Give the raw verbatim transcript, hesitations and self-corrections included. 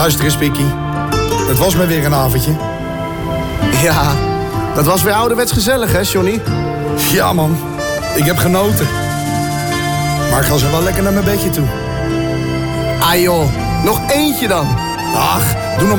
Luister eens, Pikkie. Het was me weer een avondje. Ja, dat was weer ouderwets gezellig, hè, Johnny? Ja, man. Ik heb genoten. Maar ik ga zo wel lekker naar mijn bedje toe. Ah, joh. Nog eentje dan. Ach, doe nog